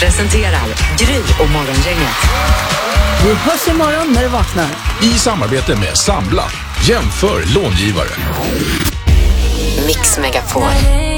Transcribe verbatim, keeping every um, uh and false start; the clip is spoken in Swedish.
presenterar Gry och Morgongänget. Vi hörs imorgon när du vaknar. I samarbete med Sambla. Jämför långivare. Mix Megapol.